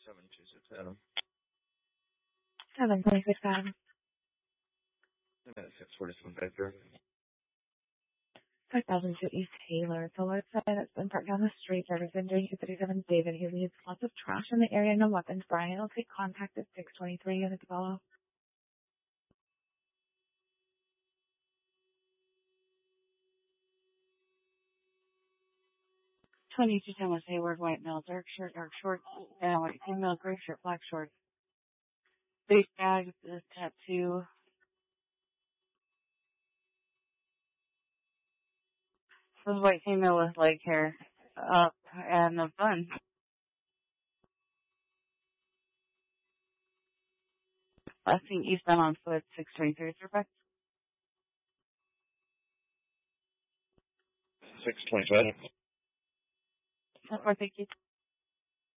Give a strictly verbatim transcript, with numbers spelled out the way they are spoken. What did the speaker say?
seven two six Adam. seven twenty-six Adam. six forty-seven Victor. five thousand two East Taylor. It's a large side that's been parked down the street. Driver's been doing two thirty-seven David. He leaves lots of trash in the area. No weapons. Brian will take contact at six twenty-three unit to follow. twenty-two ten West Hayward, white male, dark shirt, dark shorts, and white female, gray shirt, black shorts. Face tag, the tattoo. This white female with leg hair up and a bun. Last thing eastbound on foot, six twenty-three, perfect. six twenty-five. That's more, thank you.